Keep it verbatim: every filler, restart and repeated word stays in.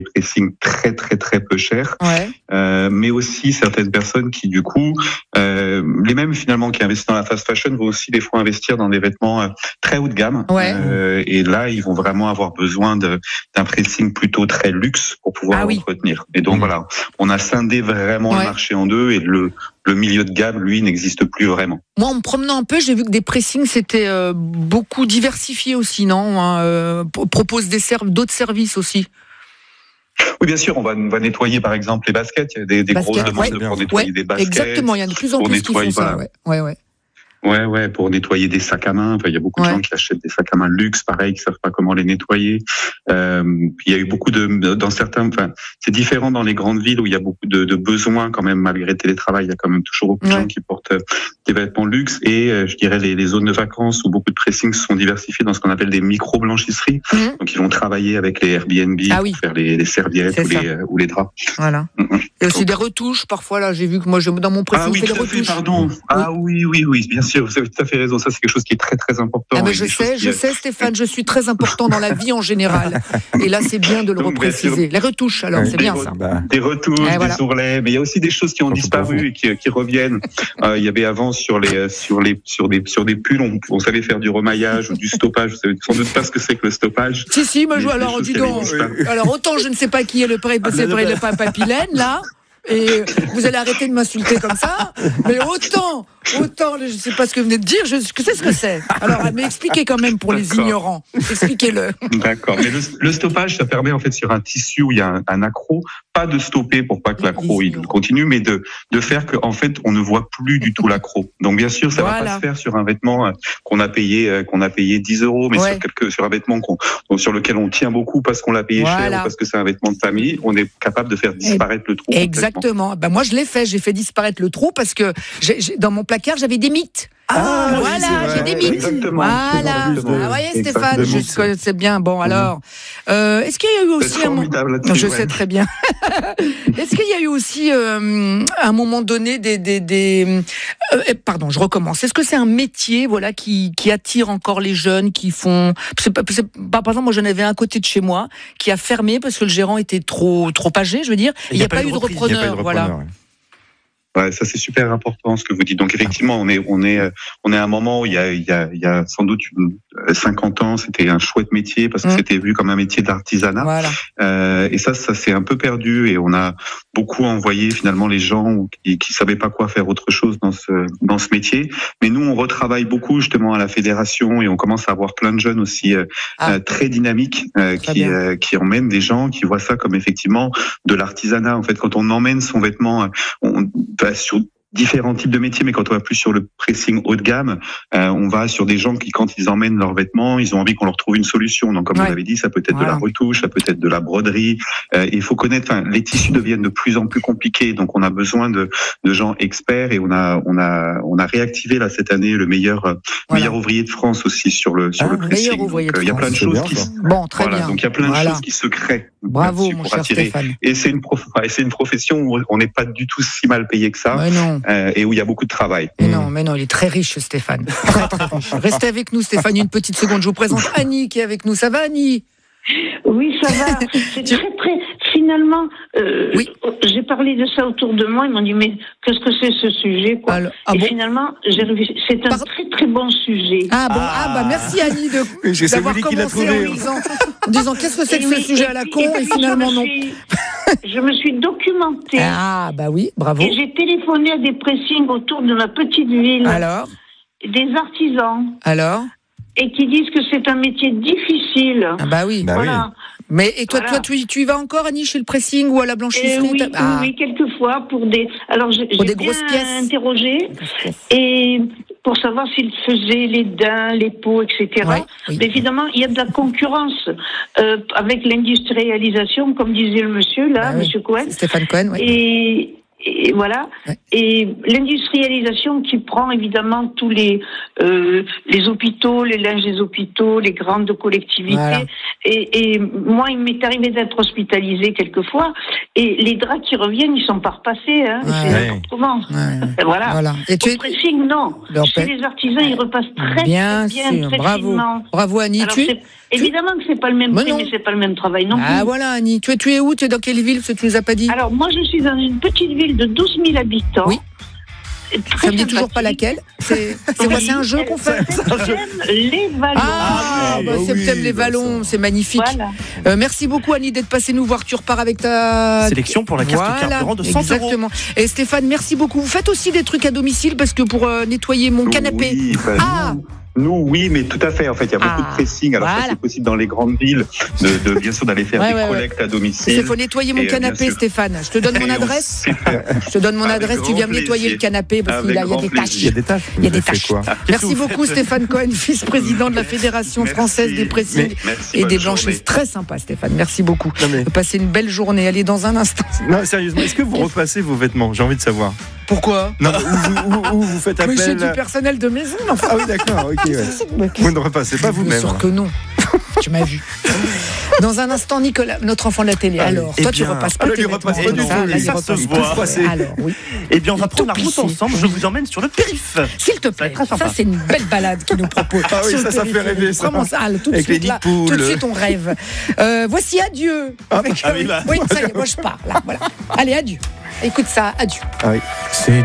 pressings très très très peu chers, ouais. euh, mais aussi certaines personnes qui du coup, euh, les mêmes finalement qui investissent dans la fast fashion vont aussi des fois investir dans des vêtements euh, très haut de gamme, ouais. euh, et là ils vont vraiment avoir besoin de, d'un pressing plutôt très luxe pour pouvoir ah, oui. entretenir. Et donc mmh. voilà, on a scindé vraiment ouais. le marché en deux, et le le milieu de gamme, lui, n'existe plus vraiment. Moi, en me promenant un peu, j'ai vu que des pressings c'était euh, beaucoup diversifié aussi, non hein, euh, propose des ser- d'autres services aussi. Oui, bien sûr, on va, on va nettoyer par exemple les baskets. Il y a des, des Basket, grosses demandes ouais. pour nettoyer ouais, des baskets. Exactement, il y a de plus en plus qui font ça. Ouais, ouais, ouais. Ouais, ouais, pour nettoyer des sacs à main. Enfin, il y a beaucoup ouais. de gens qui achètent des sacs à main luxe, pareil, qui savent pas comment les nettoyer. Euh, puis il y a eu beaucoup de, dans certains, enfin, c'est différent dans les grandes villes où il y a beaucoup de, de besoins quand même, malgré le télétravail. Il y a quand même toujours beaucoup de ouais. gens qui portent des vêtements luxe, et euh, je dirais les, les zones de vacances où beaucoup de pressings se sont diversifiés dans ce qu'on appelle des micro-blanchisseries. Mmh. Donc ils vont travailler avec les Airbnb ah, pour oui. faire les, les serviettes ou les, euh, ou les draps. Voilà. Mmh. Et aussi Donc, des retouches parfois là. J'ai vu que moi, je, dans mon pressing, ah, oui, je fais des retouches. Fait, pardon. Oui. Ah oui, oui, oui, bien sûr. Vous avez tout à fait raison. Ça, c'est quelque chose qui est très, très important. Ah ben je sais, je qui... sais, Stéphane, je suis très important dans la vie en général. Et là, c'est bien de le Donc, repréciser. Les retouches, alors, oui, c'est bien re- ça. Bah, des retouches, et des voilà. ourlets, mais il y a aussi des choses qui ont disparu et qui, qui reviennent. Euh, il y avait avant sur les, sur les, sur des, sur des pulls, on, on savait faire du remaillage ou du stoppage. Vous savez sans doute pas ce que c'est que le stoppage. Si, si, moi, je vois, alors, dis donc. Alors, autant je ne sais pas qui est le pré, c'est le papilène, là. Et vous allez arrêter de m'insulter comme ça, mais autant, autant, je ne sais pas ce que vous venez de dire, je sais ce que c'est. Alors, mais expliquez quand même pour D'accord. les ignorants, expliquez-le. D'accord, mais le, le stoppage, ça permet en fait sur un tissu où il y a un, un accroc, pas de stopper pour pas que l'accroc il continue, mais de de faire que en fait on ne voit plus du tout l'accroc. Donc bien sûr, ça voilà. va pas se faire sur un vêtement qu'on a payé qu'on a payé dix euros, mais ouais. sur quelque sur un vêtement qu'on sur lequel on tient beaucoup parce qu'on l'a payé voilà. cher ou parce que c'est un vêtement de famille, on est capable de faire disparaître Et, le trou. Exactement. Ben moi je l'ai fait, j'ai fait disparaître le trou parce que j'ai, j'ai, dans mon placard j'avais des mythes. Ah, voilà, oui, j'ai des mythes. Exactement. Voilà. Ah, vous voyez, Stéphane, je, c'est bien. Bon, alors, euh, est-ce qu'il y a eu aussi c'est un moment. Je sais très bien. Est-ce qu'il y a eu aussi, euh, à un moment donné, des. des, des euh, pardon, je recommence. Est-ce que c'est un métier voilà, qui, qui attire encore les jeunes qui font. C'est pas, c'est pas, par exemple, moi, j'en avais un à côté de chez moi qui a fermé parce que le gérant était trop, trop âgé, je veux dire. Il n'y a, a pas eu de repreneur. Voilà. Ouais. Ouais, ça c'est super important ce que vous dites. Donc effectivement, on est on est on est à un moment où il y a il y a il y a sans doute une, cinquante ans, c'était un chouette métier parce que mmh. c'était vu comme un métier d'artisanat. Voilà. Euh, et ça ça s'est un peu perdu et on a beaucoup envoyé finalement les gens qui qui savaient pas quoi faire autre chose dans ce dans ce métier. Mais nous on retravaille beaucoup justement à la fédération et on commence à avoir plein de jeunes aussi euh, ah. euh, très dynamiques euh, très qui euh, qui emmènent des gens qui voient ça comme effectivement de l'artisanat. En fait, quand on emmène son vêtement, on sur différents types de métiers, mais quand on va plus sur le pressing haut de gamme, euh, on va sur des gens qui, quand ils emmènent leurs vêtements, ils ont envie qu'on leur trouve une solution. Donc, comme ouais. vous l'avez dit, ça peut être voilà. de la retouche, ça peut être de la broderie. Euh, il faut connaître. Enfin, les tissus deviennent de plus en plus compliqués, donc on a besoin de, de gens experts et on a, on a, on a réactivé là cette année le meilleur, voilà. meilleur ouvrier de France aussi sur le sur ah, le pressing. Donc, il y a plein de choses qui. Bon, très voilà, bien. Donc il y a plein de voilà. choses qui se créent. Bravo, mon cher attirer. Stéphane. Et c'est une prof... et c'est une profession où on n'est pas du tout si mal payé que ça. Mais non. Euh, et où il y a beaucoup de travail. Mais non, mais non, il est très riche, Stéphane. Très, très riche. Restez avec nous, Stéphane, une petite seconde. Je vous présente Annie qui est avec nous. Ça va, Annie ? Oui, ça va. C'est très, très. Finalement, euh, oui. j'ai parlé de ça autour de moi. Ils m'ont dit, mais qu'est-ce que c'est ce sujet, quoi. Alors, ah Et bon finalement, j'ai réussi. C'est un Par... très, très bon sujet. Ah bon, ah, ah bah merci, Annie, de, j'ai d'avoir commencé en disant, en disant qu'est-ce que c'est que ce sujet à la con, et, et finalement, non. Je me suis documentée. Ah, bah oui, bravo. Et j'ai téléphoné à des pressings autour de ma petite ville. Alors ? Des artisans. Alors ? Et qui disent que c'est un métier difficile. Ah, bah oui. Bah voilà. Oui. Mais, et toi, voilà. toi tu, tu y vas encore, Annie, chez le pressing ou à la blanchisserie euh, oui, ah. oui, quelquefois, pour des. Alors, j'ai, pour j'ai des bien grosses pièces. interrogé. Et pour savoir s'ils faisaient les daims, les pots, et cetera. Ouais, oui. Mais évidemment, il y a de la concurrence euh, avec l'industrialisation, comme disait le monsieur, là, bah, monsieur oui. Cohen. Stéphane Cohen, oui. Et. Et voilà. Ouais. Et l'industrialisation qui prend évidemment tous les euh, les hôpitaux, les linges des hôpitaux, les grandes collectivités. Voilà. Et, et moi, il m'est arrivé d'être hospitalisée quelquefois. Et les draps qui reviennent, ils sont pas repassés. Hein. Ouais. C'est Ouais. comment Ouais. Voilà. voilà. Et tu Au es... pressing, non. Alors, Chez les artisans, ils repassent très bien, très bien, sûr. très Bravo. finement. Bravo Annie. Alors, tu... c'est... Évidemment que c'est pas le même mais prix, non. mais c'est pas le même travail non Ah plus. voilà Annie. Tu es, tu es où? Tu es dans quelle ville? Parce que tu nous as pas dit. Alors moi, je suis dans une petite ville de douze mille habitants. Oui. Très ça me dit toujours pas laquelle. C'est, c'est quoi? C'est un jeu qu'on fait? Septem les Vallons. Ah, oui, bah, oui, Septem les bah, Vallons, c'est magnifique. Voilà. Euh, merci beaucoup Annie d'être passée nous voir. Tu repars avec ta sélection pour la carte voilà, carburant de cent euros. Exactement. Et Stéphane, merci beaucoup. Vous faites aussi des trucs à domicile parce que pour euh, nettoyer mon canapé. Oui, bah, ah. nous, nous, oui, mais tout à fait. En fait, il y a beaucoup Ah, de pressing. Alors, voilà. ça, c'est possible dans les grandes villes, de, de bien sûr d'aller faire Ouais, des ouais, collectes à domicile. Il faut nettoyer mon Et, euh, canapé, bien sûr. Stéphane. Je te donne mon Et on adresse. sait faire. Je te donne mon Avec adresse. Tu grand viens me nettoyer plaisir. le canapé parce qu'il y a, il y a Avec des grand taches. Il y a des tâches. Il y a des Vous avez fait tâches. quoi? Merci beaucoup Stéphane Cohen, vice-président de la Fédération Merci. française des pressings Merci, et bonne des journée. blanchisses. Très sympa Stéphane. Merci beaucoup. Non, mais- Passez une belle journée. Allez dans un instant. Non, sérieusement, est-ce que vous repassez vos vêtements? J'ai envie de savoir. Pourquoi? Non, ou, ou- ou vous faites Mais appel. j'ai du personnel de maison. Enfin. Ah oui, d'accord, ok. Ouais. Vous ne repassez pas Bien vous-même. sûr que non. Tu m'as vu. Dans un instant, Nicolas, notre enfant de la télé. Ah oui. Alors, Eh toi, tu bien. repasses pas Ah là, tes il repasse vêtements. pas du Ça, tout, là, lui. il Ça repasse se pas. voit. Passé. Alors, oui. Eh bien, on va Il prendre la tout route plissé. ensemble. Je vous emmène sur le périph'. S'il te plaît, très sympa. ça c'est une belle balade qu'il nous propose. Ah oui, Sur le ça, ça fait périphérique. rêver, ça. Vraiment ça, tout de Avec suite les là, nids de tout de poule. suite on rêve. Euh, voici adieu. Ah, Avec- ah oui, là. oui, ça y est, moi je pars là. Voilà. Allez, adieu. Écoute ça, adieu. Ah oui. C'est